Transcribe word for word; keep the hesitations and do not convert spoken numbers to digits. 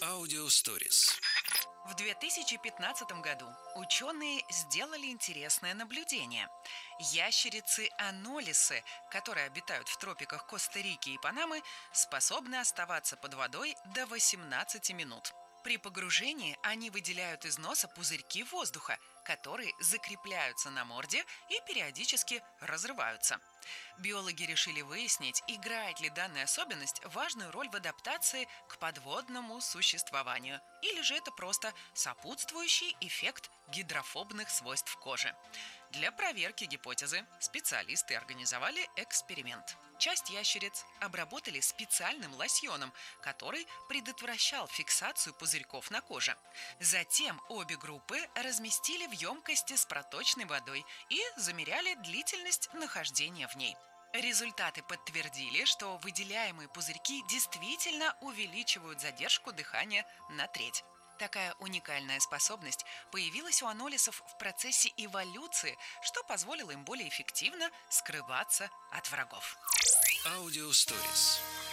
Аудио Stories. В две тысячи пятнадцатом году ученые сделали интересное наблюдение. Ящерицы анолисы, которые обитают в тропиках Коста-Рики и Панамы, способны оставаться под водой до восемнадцати минут. При погружении они выделяют из носа пузырьки воздуха, которые закрепляются на морде и периодически разрываются. Биологи решили выяснить, играет ли данная особенность важную роль в адаптации к подводному существованию, или же это просто сопутствующий эффект гидрофобных свойств кожи. Для проверки гипотезы специалисты организовали эксперимент. Часть ящериц обработали специальным лосьоном, который предотвращал фиксацию пузырьков на коже. Затем обе группы разместили в емкости с проточной водой и замеряли длительность нахождения в ней. Результаты подтвердили, что выделяемые пузырьки действительно увеличивают задержку дыхания на треть. Такая уникальная способность появилась у анолисов в процессе эволюции, что позволило им более эффективно скрываться от врагов. Аудио Stories.